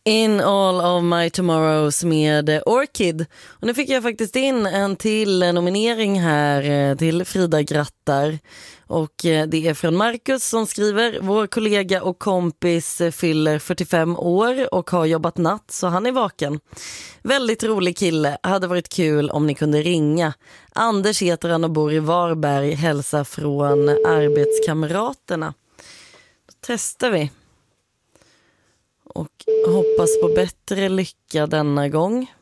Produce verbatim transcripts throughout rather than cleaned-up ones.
In All of My Tomorrows med Orchid. Och nu fick jag faktiskt in en till nominering här till Frida grattar. Och det är från Marcus som skriver: vår kollega och kompis fyller fyrtiofem år och har jobbat natt, så han är vaken. Väldigt rolig kille, hade varit kul om ni kunde ringa. Anders heter han och bor i Varberg, hälsa från arbetskamraterna. Då testar vi. Och hoppas på bättre lycka denna gång.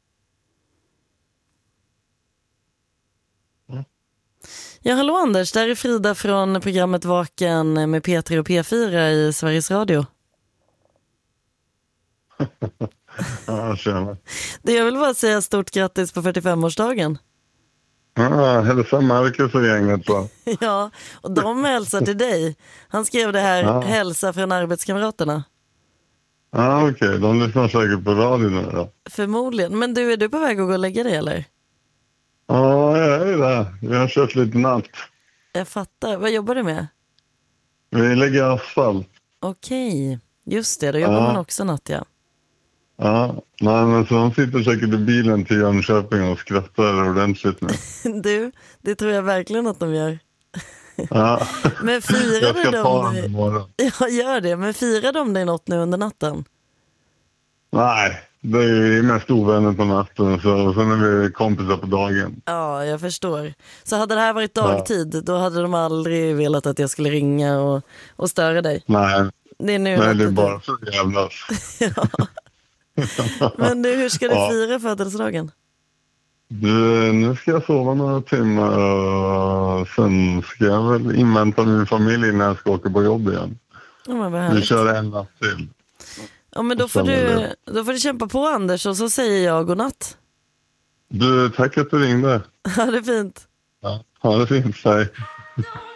Mm. Ja, hallå Anders, där är Frida från programmet Vaken med P tre och P fyra i Sveriges Radio. Ja, tjena. Det jag vill bara säga stort grattis på fyrtiofemårsdagen. Ja, hälsa Marcus och gänget så. Ja, och de hälsar till dig. Han skrev det här, Ja. hälsa från arbetskamraterna. Ja, okej. Okay. De lyssnar säkert på radio nu då. Förmodligen. Men du, är du på väg att gå och lägga dig eller? Ja, jag är det. Vi har kört lite natt. Jag fattar. Vad jobbar du med? Vi lägger asfalt. Okej, just det. Då jobbar Ja. man också natt, ja. Ja, nej men så de sitter säkert i bilen till Jönköping och skrattar ordentligt nu. Du, det tror jag verkligen att de gör. Ja. Men Jag firade ska ta de dem dig? imorgon. Ja, gör det. Men firade de dig något nu under natten? Nej, det är ju mest ovänner på natten så, och sen är vi kompisar på dagen. Ja, jag förstår. Så hade det här varit dagtid, då hade de aldrig velat att jag skulle ringa och, och störa dig. Nej, Det är nu nej det är nattetid. bara så jävlas. Ja. Men du, hur ska du Ja. fira födelsedagen? Du, nu ska jag sova några timmar och sen ska jag väl invänta min familj när jag ska åka på jobb igen. Ja, men vad Vi härligt. kör en natt till. Ja, men då får, du, då får du kämpa på Anders och så säger jag godnatt. Du, tack att du ringde. Ha det fint. Ja, ha det fint, hej.